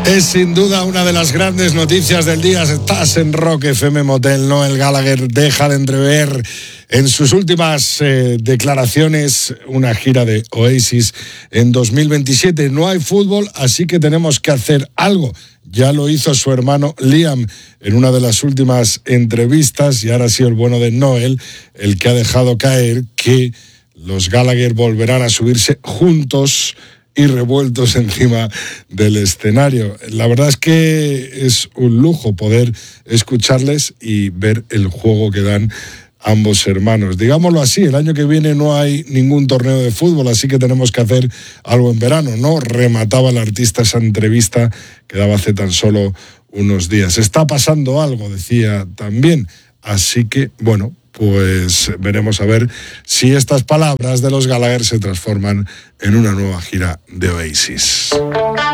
Es sin duda una de las grandes noticias del día. Estás en Rock FM Motel. Noel Gallagher deja de entrever en sus últimas declaraciones una gira de Oasis en 2027. No hay fútbol, así que tenemos que hacer algo. Ya lo hizo su hermano Liam en una de las últimas entrevistas, y ahora ha sido el bueno de Noel el que ha dejado caer que los Gallagher volverán a subirse juntos y revueltos encima del escenario. La verdad es que es un lujo poder escucharles y ver el juego que dan ambos hermanos. Digámoslo así, el año que viene no hay ningún torneo de fútbol, así que tenemos que hacer algo en verano, ¿no? Remataba el artista esa entrevista que daba hace tan solo unos días. Está pasando algo, decía también. Así que, bueno, pues veremos a ver si estas palabras de los Gallagher se transforman en una nueva gira de Oasis.